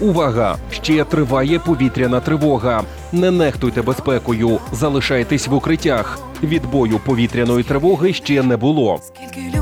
Увага! Ще триває повітряна тривога. Не нехтуйте безпекою, залишайтесь в укриттях. Відбою повітряної тривоги ще не було. Скільки